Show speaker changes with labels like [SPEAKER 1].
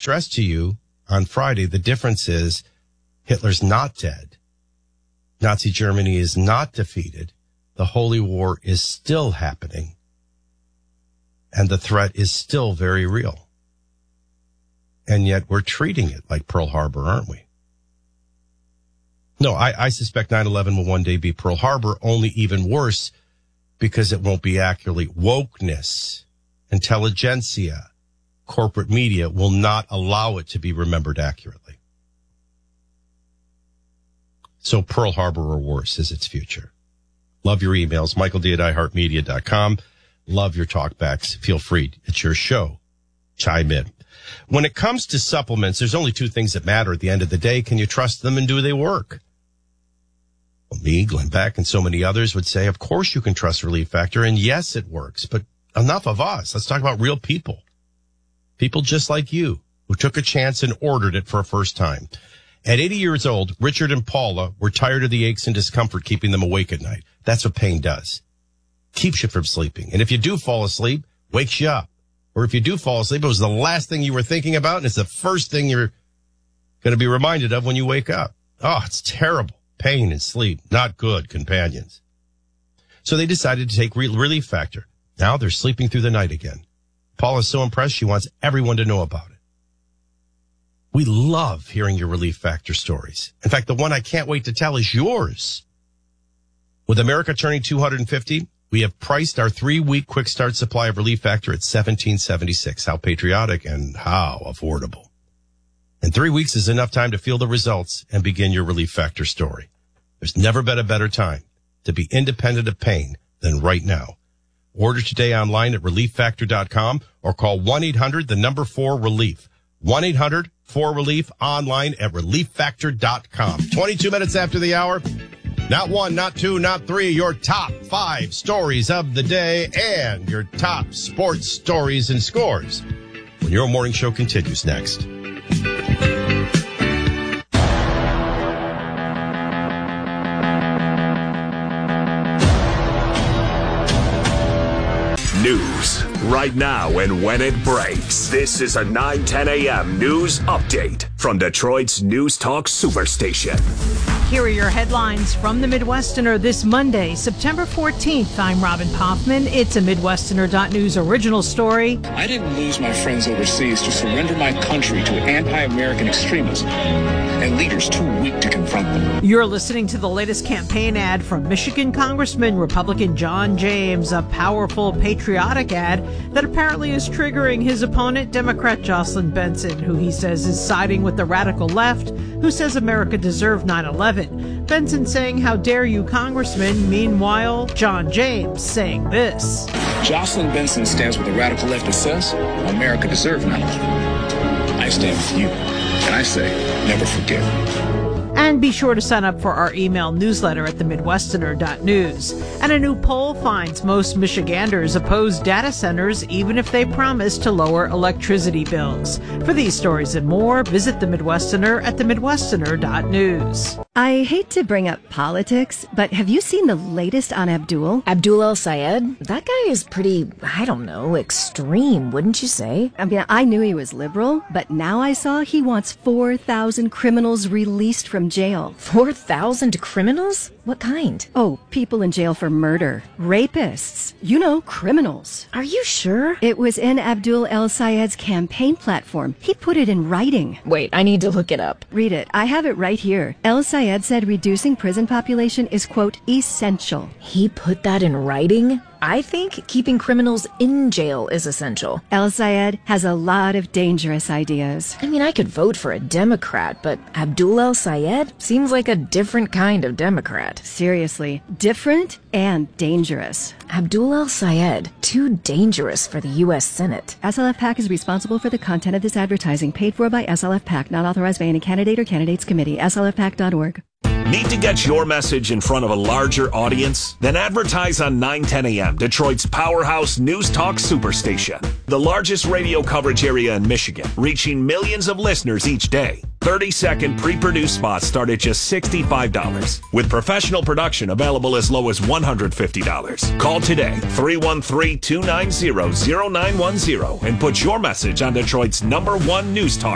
[SPEAKER 1] stress to you on Friday, the difference is Hitler's not dead. Nazi Germany is not defeated. The Holy War is still happening. And the threat is still very real. And yet we're treating it like Pearl Harbor, aren't we? No, I suspect 9/11 will one day be Pearl Harbor, only even worse because it won't be accurately. Wokeness, intelligentsia, corporate media will not allow it to be remembered accurately. So Pearl Harbor or worse is its future. Love your emails, michaelD@iHeartMedia.com. Love your talkbacks. Feel free. It's your show. Chime in. When it comes to supplements, there's only two things that matter at the end of the day. Can you trust them and do they work? Well, me, Glenn Beck, and so many others would say, of course you can trust Relief Factor, and yes, it works. But enough of us. Let's talk about real people. People just like you who took a chance and ordered it for a first time. At 80 years old, Richard and Paula were tired of the aches and discomfort keeping them awake at night. That's what pain does. Keeps you from sleeping. And if you do fall asleep, wakes you up. Or if you do fall asleep, it was the last thing you were thinking about, and it's the first thing you're going to be reminded of when you wake up. Oh, it's terrible. Pain and sleep, not good companions. So they decided to take Relief Factor. Now they're sleeping through the night again. Paula's so impressed, she wants everyone to know about it. We love hearing your Relief Factor stories. In fact, the one I can't wait to tell is yours. With America turning 250, we have priced our 3-week quick start supply of Relief Factor at $17.76. How patriotic and how affordable. And 3 weeks is enough time to feel the results and begin your Relief Factor story. There's never been a better time to be independent of pain than right now. Order today online at relieffactor.com or call 1-800-4RELIEF. 1-800-4RELIEF online at relieffactor.com. 22 minutes after the hour. Not one, not two, not three. Your top 5 stories of the day and your top sports stories and scores when your morning show continues next.
[SPEAKER 2] News right now and when it breaks. This is a 9:10 a.m. news update from Detroit's News Talk Superstation.
[SPEAKER 3] Here are your headlines from the Midwesterner this Monday, September 14th. I'm Robin Poffman. It's a Midwesterner.news original story.
[SPEAKER 4] I didn't lose my friends overseas to surrender my country to anti-American extremists and leaders too weak to confront them.
[SPEAKER 3] You're listening to the latest campaign ad from Michigan Congressman Republican John James, a powerful patriotic ad that apparently is triggering his opponent, Democrat Jocelyn Benson, who he says is siding with the radical left, who says America deserved 9/11. Benson saying, "How dare you, Congressman?" Meanwhile, John James saying this.
[SPEAKER 4] Jocelyn Benson stands with the radical left that says America deserved 9/11. I stand with you, and I say, never forget.
[SPEAKER 3] And be sure to sign up for our email newsletter at themidwesterner.news. And a new poll finds most Michiganders oppose data centers even if they promise to lower electricity bills. For these stories and more, visit The Midwesterner at themidwesterner.news.
[SPEAKER 5] I hate to bring up politics, but have you seen the latest on Abdul?
[SPEAKER 6] Abdul El-Sayed? That guy is pretty, I don't know, extreme, wouldn't you say?
[SPEAKER 5] I mean, I knew he was liberal, but now I saw he wants 4,000 criminals released from jail.
[SPEAKER 6] 4,000 criminals? What kind?
[SPEAKER 5] Oh, people in jail for murder. Rapists. You know, criminals.
[SPEAKER 6] Are you sure?
[SPEAKER 5] It was in Abdul El-Sayed's campaign platform. He put it in writing.
[SPEAKER 6] Wait, I need to look it up.
[SPEAKER 5] Read it. I have it right here. El-Sayed said reducing prison population is, quote, essential.
[SPEAKER 6] He put that in writing? I think keeping criminals in jail is essential.
[SPEAKER 5] El-Sayed has a lot of dangerous ideas.
[SPEAKER 6] I mean, I could vote for a Democrat, but Abdul El-Sayed seems like a different kind of Democrat.
[SPEAKER 5] Seriously, different and dangerous.
[SPEAKER 6] Abdul El-Sayed, too dangerous for the U.S. Senate.
[SPEAKER 5] SLF PAC is responsible for the content of this advertising, paid for by SLF PAC, not authorized by any candidate or candidates committee. SLFPAC.org.
[SPEAKER 2] Need to get your message in front of a larger audience? Then advertise on 910 a.m., Detroit's powerhouse news talk superstation. The largest radio coverage area in Michigan, reaching millions of listeners each day. 30-second pre-produced spots start at just $65, with professional production available as low as $150. Call today, 313-290-0910, and put your message on Detroit's #1 news talk